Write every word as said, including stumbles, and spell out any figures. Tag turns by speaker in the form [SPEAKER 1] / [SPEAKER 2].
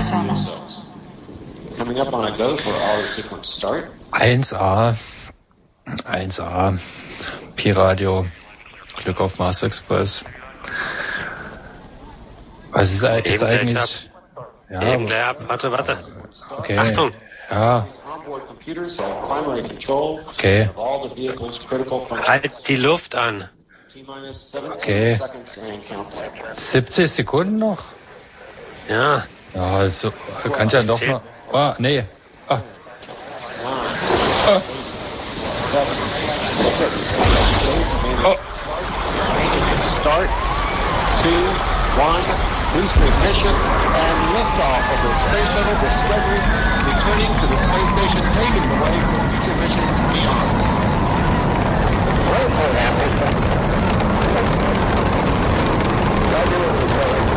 [SPEAKER 1] Sauna.
[SPEAKER 2] Coming up on a go for auto sequence start.
[SPEAKER 3] eins A. eins A. Pi-Radio. Glück auf Mars Express. Was ist, ist eigentlich... Ja,
[SPEAKER 4] Eben gleich ab. Warte, warte.
[SPEAKER 3] okay.
[SPEAKER 4] Achtung.
[SPEAKER 3] Ja. Okay.
[SPEAKER 4] Halt die Luft an.
[SPEAKER 3] Okay. siebzig Sekunden noch?
[SPEAKER 4] Ja.
[SPEAKER 3] Ja, also kann ich ja doch noch... Ah, nee. Ah. Ah. Oh.
[SPEAKER 2] Start, two, one, booster ignition, and liftoff of the Space Shuttle Discovery, returning to the space station, paving the way for future missions beyond. Well, for